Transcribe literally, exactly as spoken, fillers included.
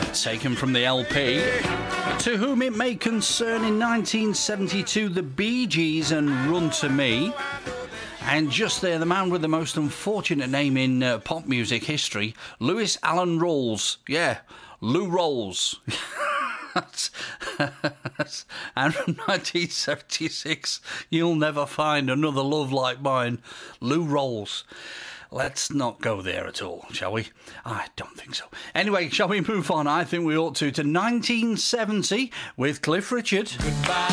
taken from the L P. To Whom It May Concern in nineteen seventy-two, the Bee Gees and Run to Me. And just there, the man with the most unfortunate name in uh, pop music history, Lewis Allen Rolls. Yeah, Lou Rolls. And from nineteen seventy-six, You'll Never Find Another Love Like Mine, Lou Rolls. Let's not go there at all, shall we? I don't think so. Anyway, shall we move on? I think we ought to, to nineteen seventy with Cliff Richard. Goodbye.